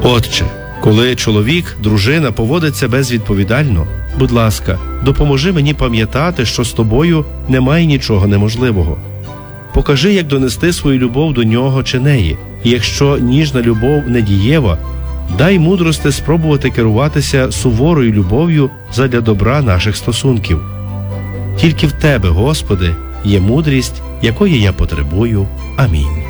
Отче, коли чоловік, дружина поводиться безвідповідально, будь ласка, допоможи мені пам'ятати, що з тобою немає нічого неможливого. Покажи, як донести свою любов до нього чи неї, і якщо ніжна любов не дієва, дай мудрости спробувати керуватися суворою любов'ю задля добра наших стосунків. Тільки в Тебе, Господи, є мудрість, якої я потребую. Амінь.